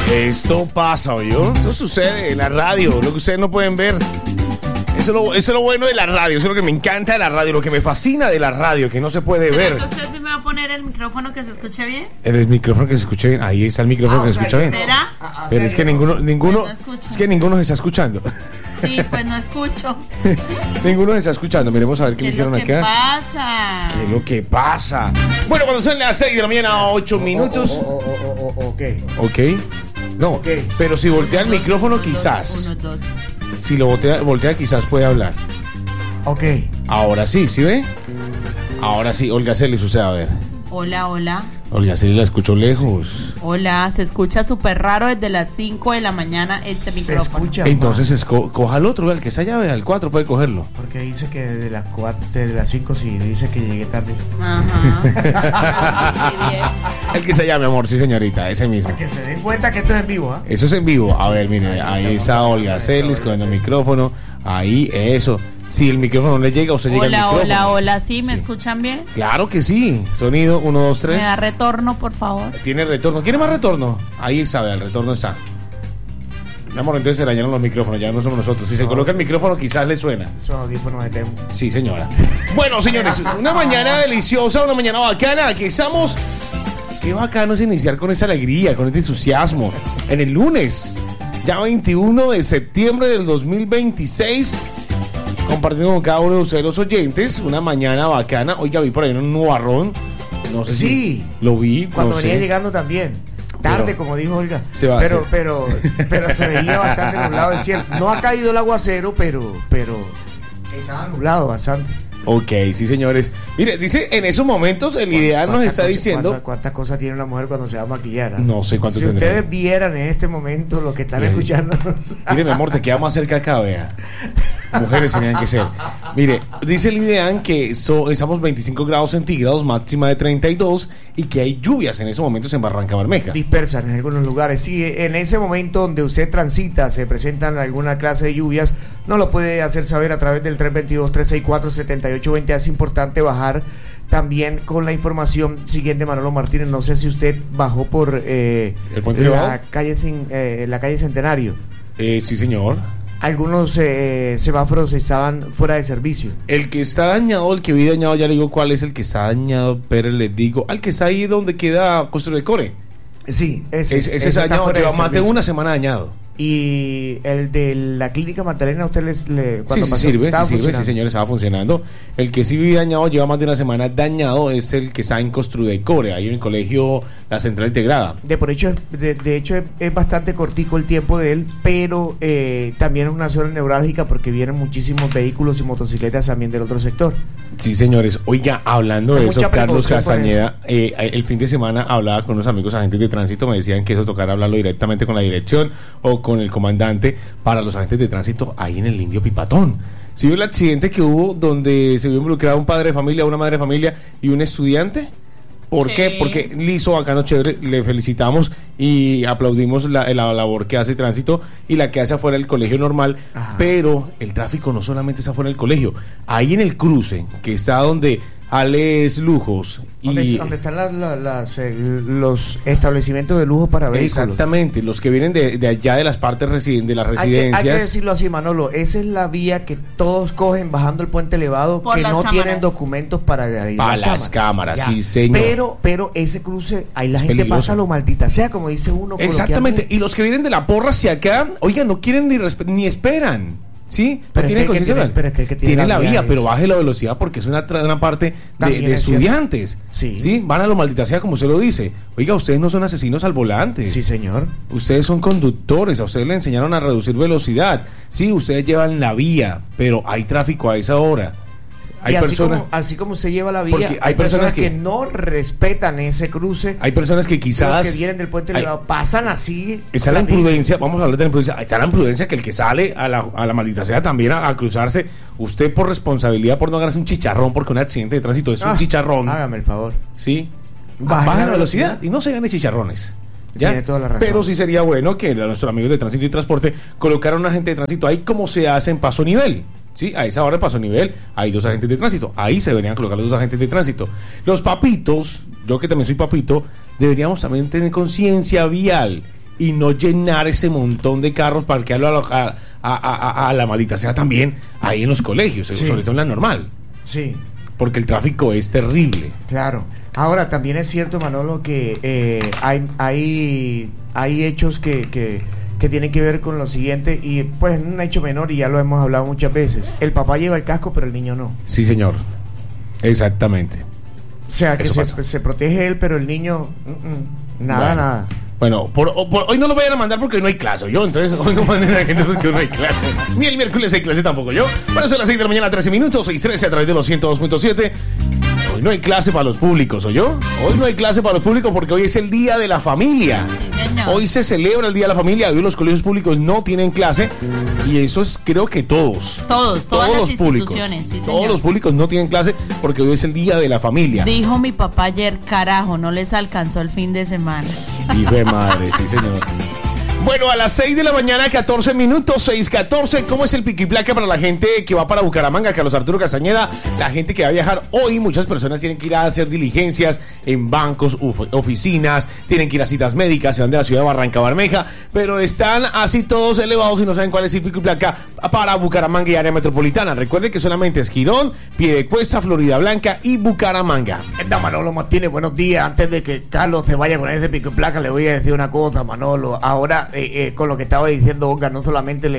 Esto pasa, ¿oyó? Esto sucede en la radio, lo que ustedes no pueden ver. Eso es lo bueno de la radio, eso es lo que me encanta de la radio, lo que me fascina de la radio, que no se puede ver. ¿Usted se me va a poner el micrófono que se escuche bien? El micrófono que se escuche bien, ahí está el micrófono que se escucha bien. ¿Será? Pero es que ninguno, Pues no es que ninguno se está escuchando. Sí, pues no escucho. Ninguno se está escuchando, miremos a ver qué le hicieron acá. ¿Qué pasa? ¿Qué es lo que pasa? Bueno, cuando son las 6 de la mañana, 8 minutos. Ok. No, Okay. Pero si voltea el micrófono, quizás. 1, 2. Si lo voltea, quizás puede hablar. Ok. Ahora sí, ¿sí ve? Ahora sí, Olga Celis, usted a ver. Hola, hola. Olga Celis la escucho lejos. Hola, se escucha súper raro desde las 5 de la mañana este Se micrófono. escucha. Entonces coja el otro, el que está allá, vea, el 4 puede cogerlo. Porque dice que de las 4, de las 5 sí, dice que llegué tarde. Ajá. El que se llame, amor, sí señorita, ese mismo. Para que se den cuenta que esto es en vivo, ¿ah? Eso es en vivo. A ver, mire, ahí está Olga Celis con el micrófono. Ahí, eso. Si el micrófono no le llega, usted llega al micrófono. Hola, ¿sí? ¿Me escuchan bien? Claro que sí. Sonido, 1, 2, 3. ¿Me da retorno, por favor? Tiene retorno. ¿Quiere más retorno? Ahí sabe, el retorno está. Mi amor, entonces se dañaron los micrófonos, ya no somos nosotros. Si se coloca el micrófono, quizás le suena. Esos audífonos de Temu. Sí, señora. Bueno, señores, una mañana deliciosa, una mañana bacana. Aquí estamos. Qué bacano es iniciar con esa alegría, con este entusiasmo. En el lunes, ya 21 de septiembre del 2026. Compartiendo con cada uno de ustedes los oyentes una mañana bacana. Oiga, vi por ahí un nubarrón. No sé si lo vi. Cuando no venía sé. llegando también. Tarde, como dijo Olga. Se va a hacer. pero se veía bastante nublado el cielo. No ha caído el aguacero, pero estaba nublado bastante. Ok, sí, señores. Mire, dice, en esos momentos el ideal nos está diciendo... ¿Cuántas cosas tiene una mujer cuando se va a maquillar? ¿Ah? No sé cuánto Si tendrá. ustedes vieran en este momento lo que están escuchando. Mire, mi amor, te queda más cerca acá, vea. Mujeres tenían que ser. Mire, dice el ideal que estamos 25 grados centígrados, máxima de 32, y que hay lluvias en esos momentos en Barranca Bermeja. Dispersas en algunos lugares. Sí, en ese momento donde usted transita se presentan alguna clase de lluvias, no lo puede hacer saber a través del 322-364-7820. Es importante bajar también con la información siguiente. Manolo Martínez, no sé si usted bajó por ¿El puente elevado? la calle Centenario. Sí, señor. Algunos semáforos estaban fuera de servicio. El que está dañado, el que vi dañado, ya le digo cuál es el que está dañado, pero les digo, al que está ahí donde queda Construdecore. Sí, ese Ese dañado lleva más de una semana dañado. Y el de la clínica Magdalena, ¿usted cuando Sí, pasó, sirve, estaba sí, sirve, sí, funcionando? señor, estaba funcionando. El que sí vive dañado, lleva más de una semana dañado, es el que está en Construdecore, ahí en el colegio La Central Integrada. De hecho es bastante cortico el tiempo de él, pero también es una zona neurálgica porque vienen muchísimos vehículos y motocicletas también del otro sector. Sí, señores. Oiga, hablando de eso, Mucha Carlos precaución por Castañeda, el fin de semana hablaba con unos amigos agentes de tránsito, me decían que eso tocara hablarlo directamente con la dirección o con el comandante para los agentes de tránsito ahí en el Indio Pipatón. ¿Sí vio el accidente que hubo donde se vio involucrado un padre de familia, una madre de familia y un estudiante? ¿Por qué? Porque liso, bacano, chévere, le felicitamos y aplaudimos la labor que hace tránsito y la que hace afuera del colegio normal. Ajá. Pero el tráfico no solamente está afuera del colegio, ahí en el cruce, que está donde Alex Lujos y donde están los establecimientos de lujo para vehículos. Exactamente, los que vienen de allá de las partes de las residencias. Hay que decirlo así, Manolo, esa es la vía que todos cogen bajando el puente elevado, por que no cámaras. Tienen documentos para ir a las cámaras, sí, señor. Pero ese cruce, ahí la es gente peligroso. pasa lo maldita sea, como dice uno. Exactamente, y los que vienen de la porra hacia acá, oiga, no quieren ni esperan. ¿Sí? Pero tiene conciencia. Tiene la vía, pero baje la velocidad porque es una parte de estudiantes. Sí. Van a lo maldita sea, como usted lo dice. Oiga, ustedes no son asesinos al volante. Sí, señor. Ustedes son conductores, a ustedes le enseñaron a reducir velocidad. Sí, ustedes llevan la vía, pero hay tráfico a esa hora. Hay personas, así como usted lleva la vía, hay personas que no respetan ese cruce. Hay personas que quizás que vienen del puente elevado, pasan así. Esa es la imprudencia, vamos a hablar de la imprudencia. Está la imprudencia que el que sale a la maldita sea también a cruzarse, usted por responsabilidad, por no ganarse un chicharrón, porque un accidente de tránsito es un chicharrón. Hágame el favor. Sí, baja la velocidad y no se gane chicharrones. ¿Ya? Tiene toda la razón. Pero sí sería bueno que nuestros amigos de tránsito y transporte colocaran un agente de tránsito ahí como se hace en paso nivel. Sí, a esa hora de paso nivel hay 2 agentes de tránsito. Ahí se deberían colocar los 2 agentes de tránsito. Los papitos, yo que también soy papito, deberíamos también tener conciencia vial y no llenar ese montón de carros, parquearlo a la maldita sea también ahí en los colegios, Sí. sobre todo en la normal, Sí, porque el tráfico es terrible. claro. Ahora, también es cierto, Manolo, que hay hechos que tienen que ver con lo siguiente, y pues un hecho menor, y ya lo hemos hablado muchas veces. El papá lleva el casco, pero el niño no. Sí, señor. Exactamente. O sea, que Eso pasa. se protege él, pero el niño, nada, Bueno. nada. Bueno, por hoy no lo vayan a mandar porque hoy no hay clase, ¿yo? Entonces, hoy no manden a la gente porque hoy no hay clase. Ni el miércoles hay clase tampoco, ¿yo? Bueno, son las 6 de la mañana, 13 minutos, 6:13 a través de los 102.7. Hoy no hay clase para los públicos, ¿o yo? Hoy no hay clase para los públicos porque hoy es el Día de la Familia. Sí, señor. Hoy se celebra el Día de la Familia, hoy los colegios públicos no tienen clase y eso es, creo que todas Todas los las públicos. instituciones, sí, Todos señor. los públicos no tienen clase porque hoy es el Día de la Familia. Dijo mi papá ayer, carajo, no les alcanzó el fin de semana. Hijo de madre, sí señor. Bueno, a las 6 de la mañana, 14 minutos, 6:14. ¿Cómo es el pico y placa para la gente que va para Bucaramanga? Carlos Arturo Castañeda, la gente que va a viajar hoy, muchas personas tienen que ir a hacer diligencias en bancos, oficinas, tienen que ir a citas médicas, se van de la ciudad de Barranca Bermeja, pero están así todos elevados y no saben cuál es el pico y placa para Bucaramanga y área metropolitana. Recuerden que solamente es Girón, Piedecuesta, Florida Blanca y Bucaramanga. Esta Manolo Martínez, buenos días. Antes de que Carlos se vaya con ese pico y placa, le voy a decir una cosa, Manolo. Ahora, con lo que estaba diciendo Olga, no solamente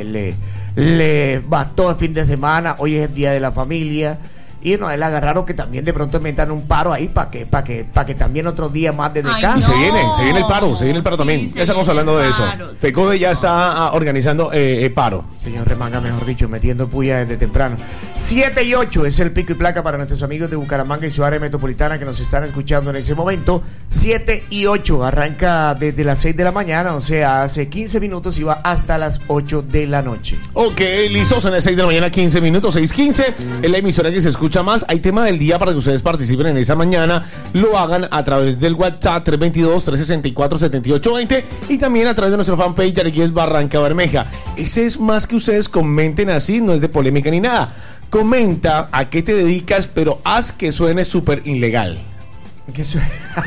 le bastó el fin de semana, hoy es el Día de la Familia. Y no, él agarraron que también de pronto inventan un paro ahí para que también otros días más de Ay, descanso. Y no. se viene el paro Sí, también. se Ya estamos viene hablando el de eso. paro, sí, FECODE ya señor. está organizando paro. Señor Remanga, mejor dicho, metiendo puya desde temprano. 7 y 8 es el pico y placa para nuestros amigos de Bucaramanga y su área metropolitana que nos están escuchando en ese momento. 7 y 8 arranca desde las 6 de la mañana, o sea, hace 15 minutos y va hasta las 8 de la noche. Ok, listo, son las 6 de la mañana, 15 minutos, 6:15. Es la emisora que se escucha más. Hay tema del día para que ustedes participen en esa mañana. Lo hagan a través del WhatsApp 322-364-7820 y también a través de nuestro fanpage Arequies Barranca Bermeja. Ese es más que ustedes comenten así, no es de polémica ni nada. Comenta a qué te dedicas, pero haz que suene súper ilegal. ¿Qué su-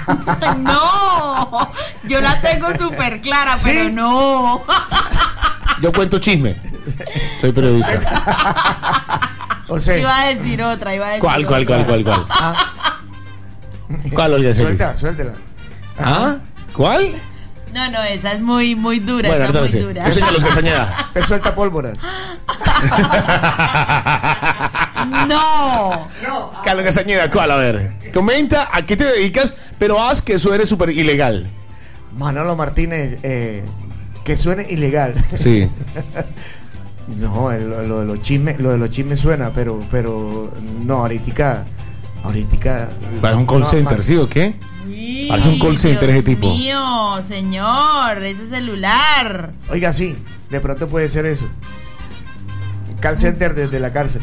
No, yo la tengo súper clara, ¿Sí? pero no. Yo cuento chisme. Soy periodista. O sea, Iba a decir otra, ¿Cuál? ah, ¿Cuál, Olga Celis? suéltela. ¿Ah? ¿Cuál? No, esa es muy dura, Bueno, está ahorita muy sí. dura. Yo soy Carlos Castañeda. Te suelta pólvoras. No. Carlos Castañeda, ¿cuál? A ver. Comenta a qué te dedicas, pero haz que suene súper ilegal. Manolo Martínez, que suene ilegal. Sí. No, lo de los chismes suena, pero no, ahorita ¿Para un call no, center, sí o qué? Uy, Parece un call center ese tipo. Dios mío, señor, ese celular. Oiga, sí, de pronto puede ser eso. Call center desde la cárcel.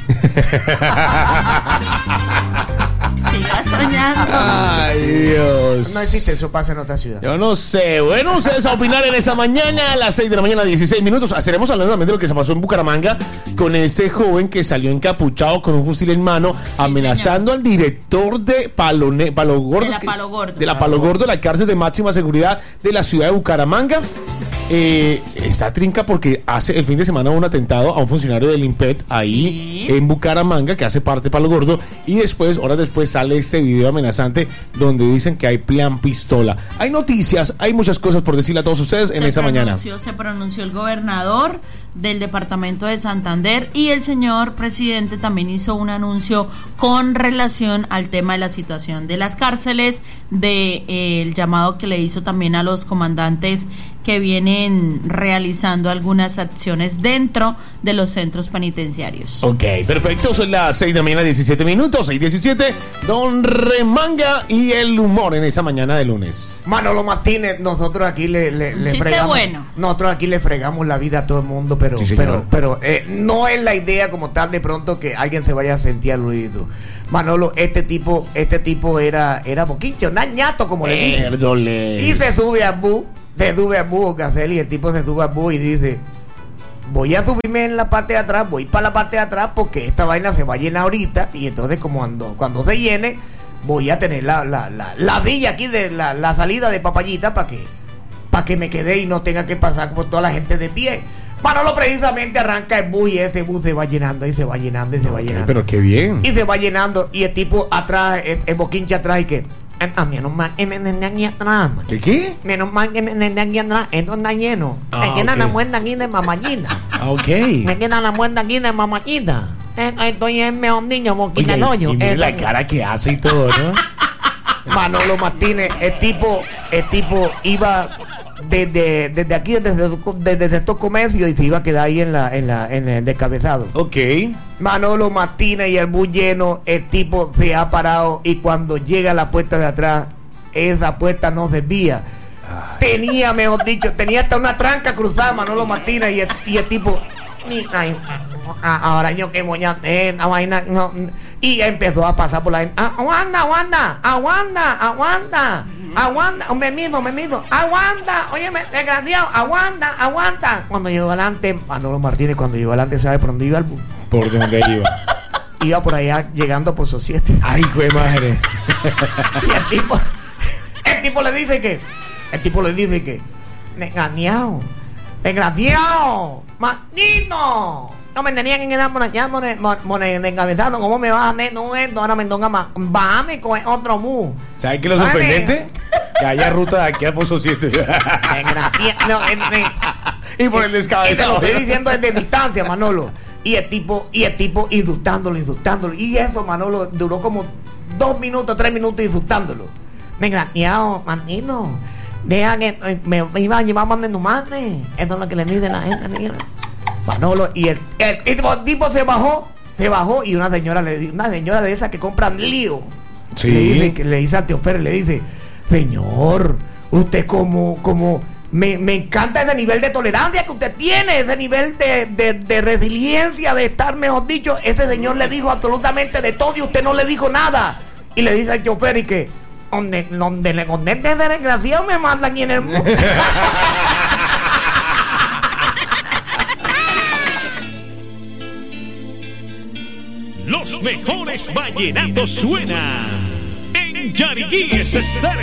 Siga soñando. Ay, Dios. No existe, eso pasa en otra ciudad. Yo no sé. Bueno, ustedes a opinar en esa mañana a las 6 de la mañana, 16 minutos. Estaremos hablando también de lo que se pasó en Bucaramanga con ese joven que salió encapuchado con un fusil en mano, amenazando al director de Palo Gordo. De la Palo Gordo. De la Palo Gordo, la cárcel de máxima seguridad de la ciudad de Bucaramanga. Está trinca porque hace el fin de semana un atentado a un funcionario del INPET ahí Sí. en Bucaramanga, que hace parte de Palo Gordo, y después, horas después, sale este video amenazante donde dicen que hay plan pistola. Hay noticias, hay muchas cosas por decirle a todos ustedes en esa mañana. Se pronunció el gobernador del departamento de Santander y el señor presidente también hizo un anuncio con relación al tema de la situación de las cárceles, el llamado que le hizo también a los comandantes que vienen realizando algunas acciones dentro de los centros penitenciariarios. Ok, perfecto, son las 6 de la mañana, 17 minutos, 6:17, Don Remanga y el humor en esa mañana de lunes. Manolo Martínez, nosotros aquí le chiste fregamos. bueno. Nosotros aquí le fregamos la vida a todo el mundo, pero Sí, señor. no es la idea como tal de pronto que alguien se vaya a sentir aludido. Manolo, este tipo era boquincho, ñato como le dije. Perdole. Y se sube a bus, Gacel, y el tipo se sube a bus y dice: voy a subirme en la parte de atrás, voy para la parte de atrás porque esta vaina se va a llenar ahorita, y entonces cuando se llene voy a tener la villa aquí de la salida de Papayita para que para que me quede y no tenga que pasar por toda la gente de pie. Manolo precisamente arranca el bus y ese bus se va llenando y se va llenando y se va llenando. Pero qué bien. Y se va llenando y el tipo atrás, el boquinche atrás y que... menos mal que me den aquí atrás. ¿Qué? Menos mal que me den aquí atrás. Esto está lleno. Me queda la muerta aquí de mamallita. Ok. Me queda la muerta aquí de mamallita. Estoy en mejor niño, boquita el hoyo. Y mira la cara que hace y todo, ¿no? Manolo Martínez, el tipo iba desde aquí, desde el sector comercio, y se iba a quedar ahí en el descabezado. Ok. Manolo Martínez y el bus lleno, el tipo se ha parado y cuando llega a la puerta de atrás, esa puerta no servía. Tenía, mejor dicho, tenía hasta una tranca cruzada Manolo Martínez y el tipo, ahora yo que voy a hacer la vaina, no. Y empezó a pasar por la gente. Aguanta. Me mido. Aguanta. Óyeme, desgraciado. Aguanta. Cuando llegó adelante, Manolo Martínez, ¿sabe por dónde iba el bus? ¿Por dónde iba? Iba por allá, llegando por Societe. Ay, güey, madre. Y el tipo le dice que, desgraciado, maldito. No me tenían que quedar por allá, de encabezado. ¿Cómo me vas a hacer? No, esto ahora me toca más. Bájame con otro bus. ¿Sabes qué es lo sorprendente? Que haya ruta de aquí a Pozo 7. Y por el descabezado. Y te lo estoy diciendo desde distancia, Manolo. Y el tipo insultándolo. Y eso, Manolo, duró como 2 minutos, 3 minutos insultándolo. Desgraciado, manito. Deja que me iba a llevar donde tu madre. Eso es lo que le dice la gente. Manolo, y el tipo se bajó y una señora de esas que compran lío. Sí. Le dice al tío Fer, le dice, señor, usted como me encanta ese nivel de tolerancia que usted tiene, ese nivel de resiliencia, de estar, mejor dicho. Ese señor le dijo absolutamente de todo y usted no le dijo nada. Y le dice al chofer y que donde le conecte ese desgraciado me manda aquí en el mundo. Los mejores vallenatos suenan en Yariquí.